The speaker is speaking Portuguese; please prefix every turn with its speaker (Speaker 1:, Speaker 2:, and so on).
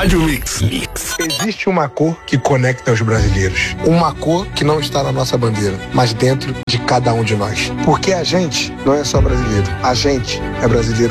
Speaker 1: Rádio Mix.
Speaker 2: Existe uma cor que conecta os brasileiros. Uma cor que não está na nossa bandeira, mas dentro de cada um de nós. Porque a gente não é só brasileiro. A gente é brasileiro